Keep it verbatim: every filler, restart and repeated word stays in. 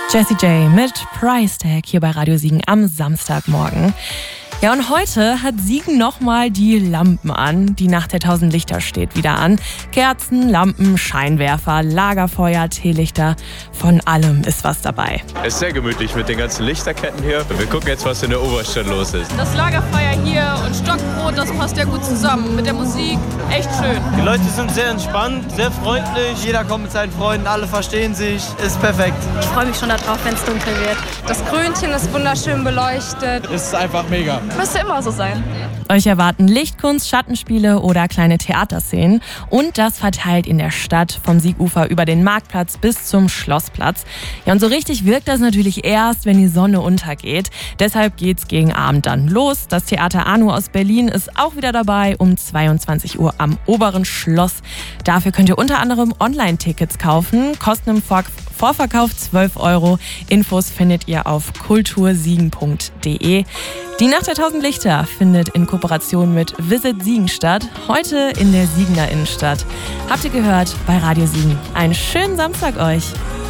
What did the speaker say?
Jessie J mit Price Tag hier bei Radio Siegen am Samstagmorgen. Ja, und heute hat Siegen nochmal die Lampen an. Die Nacht der tausend Lichter steht wieder an. Kerzen, Lampen, Scheinwerfer, Lagerfeuer, Teelichter. Von allem ist was dabei. Es ist sehr gemütlich mit den ganzen Lichterketten hier. Wir gucken jetzt, was in der Oberstadt los ist. Das Lagerfeuer hier und Stockbrot, das passt ja gut zusammen mit der Musik. Echt schön. Die Leute sind sehr entspannt, sehr freundlich. Jeder kommt mit seinen Freunden, alle verstehen sich. Ist perfekt. Ich freue mich schon darauf, wenn es dunkel wird. Das Krönchen ist wunderschön beleuchtet. Ist einfach mega. Müsste immer so sein. Euch erwarten Lichtkunst, Schattenspiele oder kleine Theaterszenen. Und das verteilt in der Stadt vom Siegufer über den Marktplatz bis zum Schlossplatz. Ja, und so richtig wirkt das natürlich erst, wenn die Sonne untergeht. Deshalb geht's gegen Abend dann los. Das Theater Arno aus Berlin ist auch wieder dabei um zweiundzwanzig Uhr am Oberen Schloss. Dafür könnt ihr unter anderem Online-Tickets kaufen. Kosten im Vor- Vorverkauf zwölf Euro. Infos findet ihr auf kultursiegen punkt de. Die Nacht der tausend Lichter findet in Kooperation mit Visit Siegen statt. Heute in der Siegener Innenstadt. Habt ihr gehört bei Radio Siegen. Einen schönen Samstag euch.